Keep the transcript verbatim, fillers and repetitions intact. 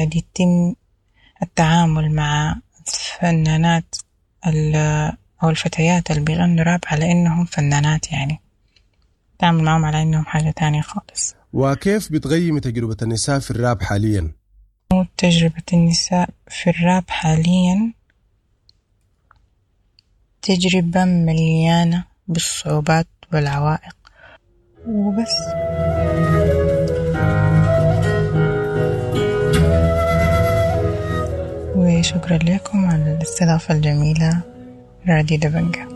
قاعد يتم التعامل مع فنانات أو الفتيات اللي بيغنوا راب على إنهم فنانات، يعني تعامل معهم على إنهم حاجة تانية خالص. وكيف بتقيم تجربة النساء في الراب حاليا؟ تجربة النساء في الراب حاليا تجربة مليانة بالصعوبات والعوائق وبس. وشكرا لكم على الاستضافة الجميلة رادي دبنجة.